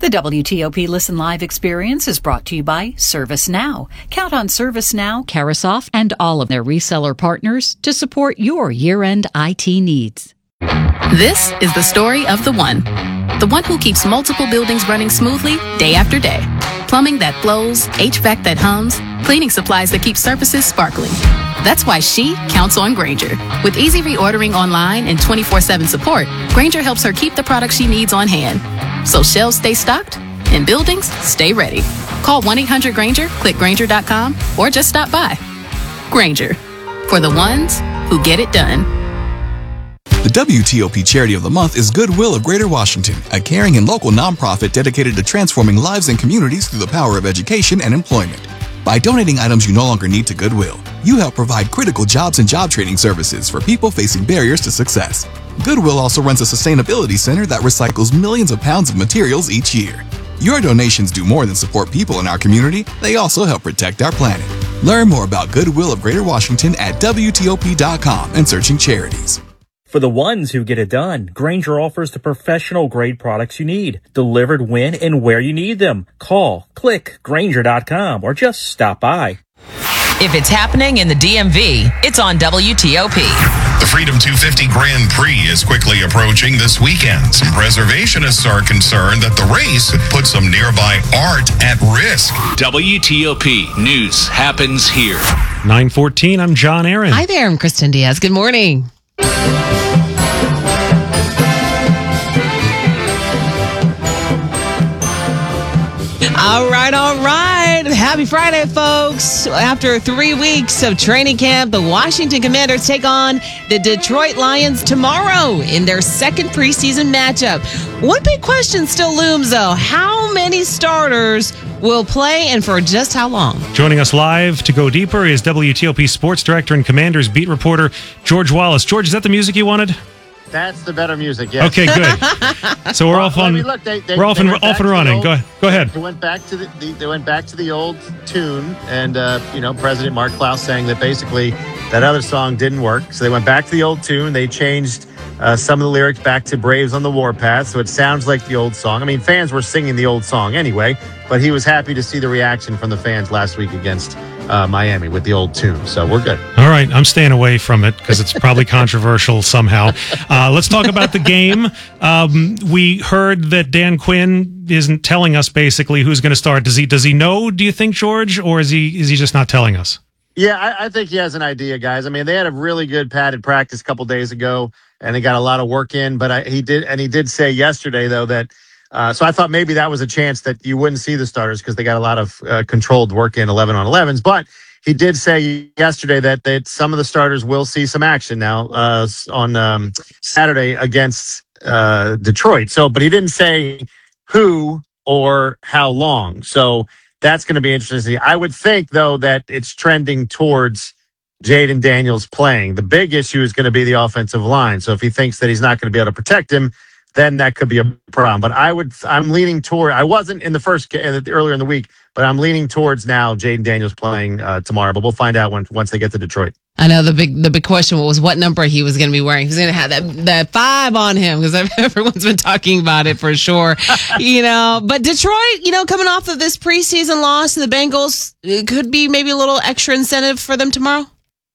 The WTOP Listen Live experience is brought to you by ServiceNow. Count on ServiceNow, Carasoft, and all of their reseller partners to support your year-end IT needs. This is the story of the one who keeps multiple buildings running smoothly day after day. Plumbing that flows, HVAC that hums, cleaning supplies that keep surfaces sparkling. That's why she counts on Grainger. With easy reordering online and 24/7 support, Grainger helps her keep the products she needs on hand. So shelves stay stocked and buildings stay ready. Call 1-800-GRAINGER, click Grainger.com, or just stop by. Grainger, for the ones who get it done. The WTOP Charity of the Month is Goodwill of Greater Washington, a caring and local nonprofit dedicated to transforming lives and communities through the power of education and employment. By donating items you no longer need to Goodwill, you help provide critical jobs and job training services for people facing barriers to success. Goodwill also runs a sustainability center that recycles millions of pounds of materials each year. Your donations do more than support people in our community, they also help protect our planet. Learn more about Goodwill of Greater Washington at WTOP.com and searching charities. For the ones who get it done, Grainger offers the professional-grade products you need, delivered when and where you need them. Call, click Grainger.com, or just stop by. If it's happening in the DMV, it's on WTOP. The Freedom 250 Grand Prix is quickly approaching this weekend. Some preservationists are concerned that the race could put some nearby art at risk. WTOP News happens here. 9:14, I'm John Aaron. Hi there, I'm Kristen Diaz. Good morning. All right. Happy Friday, folks. After 3 weeks of training camp, the Washington Commanders take on the Detroit Lions tomorrow in their second preseason matchup. One big question still looms, though. How many starters will play and for just how long? Joining us live to go deeper is WTOP Sports Director and Commanders beat reporter George Wallace. George, is that the music you wanted? That's the better music, yes. Okay, good. So we're off on. We're off and running. Go ahead. They went back to the old tune, and President Mark Klaus saying that basically that other song didn't work. So they went back to the old tune. They changed some of the lyrics back to "Braves on the Warpath," so it sounds like the old song. I mean, fans were singing the old song anyway, but he was happy to see the reaction from the fans last week against Miami with the old tune. So we're good. All right. I'm staying away from it because it's probably controversial somehow. Let's talk about the game. We heard that Dan Quinn isn't telling us basically who's going to start. Does he know, do you think, George, or is he just not telling us? Yeah, I think he has an idea, guys. I mean, they had a really good padded practice a couple days ago, and they got a lot of work in. But he did say yesterday, though, that so I thought maybe that was a chance that you wouldn't see the starters because they got a lot of controlled work in 11-on-11s. But he did say yesterday that some of the starters will see some action now on Saturday against Detroit. But he didn't say who or how long. So that's going to be interesting. I would think, though, that it's trending towards Jaden Daniels playing. The big issue is going to be the offensive line. So if he thinks that he's not going to be able to protect him, then that could be a problem. But I'm leaning toward. I wasn't in the first earlier in the week, but I'm leaning towards now Jaden Daniels playing tomorrow. But we'll find out once they get to Detroit. I know the big question was what number he was going to be wearing. He was going to have that 5 on him because everyone's been talking about it for sure. But Detroit, coming off of this preseason loss to the Bengals, it could be maybe a little extra incentive for them tomorrow.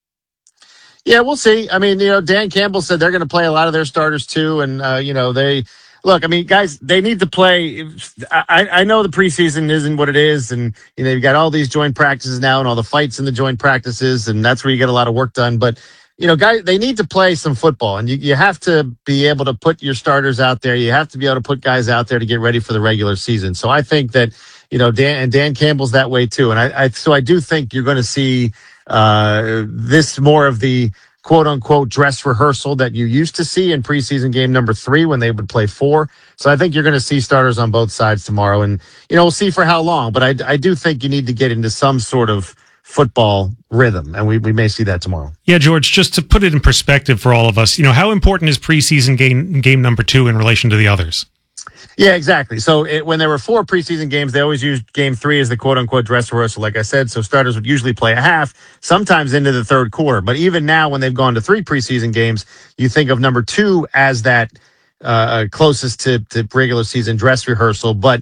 Yeah, we'll see. I mean, Dan Campbell said they're going to play a lot of their starters too. And, they look, I mean, guys, they need to play. I know the preseason isn't what it is. And, you've got all these joint practices now and all the fights in the joint practices. And that's where you get a lot of work done. But, guys, they need to play some football. And you have to be able to put your starters out there. You have to be able to put guys out there to get ready for the regular season. So I think that, Dan Campbell's that way too. And I do think you're going to see this more of the quote unquote dress rehearsal that you used to see in preseason game number 3 when they would play 4. So I think you're going to see starters on both sides tomorrow, and we'll see for how long. But I do think you need to get into some sort of football rhythm, and we may see that tomorrow. Yeah, George, just to put it in perspective for all of us, how important is preseason game number 2 in relation to the others? Yeah, exactly. So when there were 4 preseason games, they always used game 3 as the quote-unquote dress rehearsal, like I said. So starters would usually play a half, sometimes into the third quarter. But even now, when they've gone to 3 preseason games, you think of number 2 as that closest to regular season dress rehearsal. But